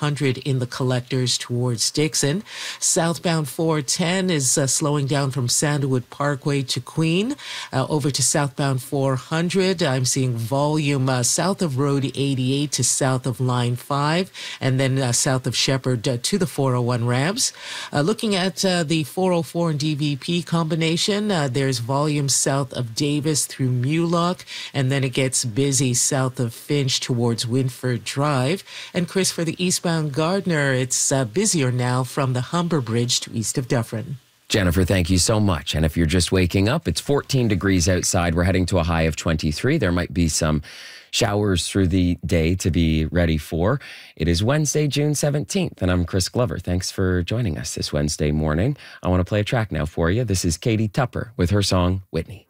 400 in the collectors towards Dixon. Southbound 410 is slowing down from Sandalwood Parkway to Queen. Over to southbound 400, I'm seeing volume south of Road 88 to south of Line 5, and then south of Shepherd to the 401 ramps. Looking at the 404 and DVP combination, there's volume south of Davis through Mulock, and then it gets busy south of Finch towards Winford Drive. And Chris, for the eastbound Gardner, it's busier now from the Humber Bridge to east of Dufferin. Jennifer, thank you so much. And if you're just waking up, it's 14 degrees outside. We're heading to a high of 23. There might be some showers through the day to be ready for. It is Wednesday, June 17th, and I'm Chris Glover. Thanks for joining us this Wednesday morning. I want to play a track now for you. This is Katie Tupper with her song, Whitney.